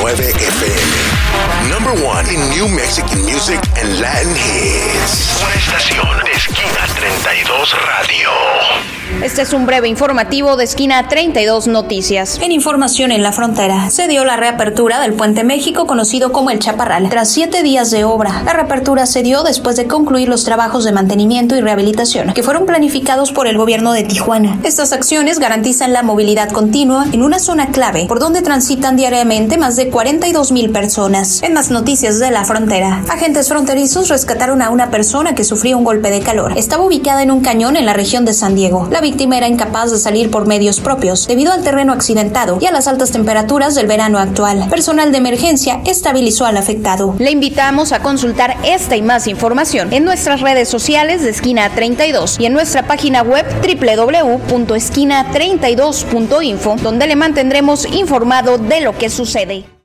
FM. Number one in New Mexican music and Latin hits. Una estación de Esquina 32 Radio. Este es un breve informativo de Esquina 32 Noticias. En información en la frontera, se dio la reapertura del Puente México, conocido como el Chaparral, tras 7 días de obra. La reapertura se dio después de concluir los trabajos de mantenimiento y rehabilitación que fueron planificados por el gobierno de Tijuana. Estas acciones garantizan la movilidad continua en una zona clave por donde transitan diariamente más de 42,000 personas. En más noticias de la frontera, agentes fronterizos rescataron a una persona que sufrió un golpe de calor. Estaba ubicada en un cañón en la región de San Diego. La víctima era incapaz de salir por medios propios debido al terreno accidentado y a las altas temperaturas del verano actual. Personal de emergencia estabilizó al afectado. Le invitamos a consultar esta y más información en nuestras redes sociales de Esquina 32 y en nuestra página web www.esquina32.info, donde le mantendremos informado de lo que sucede.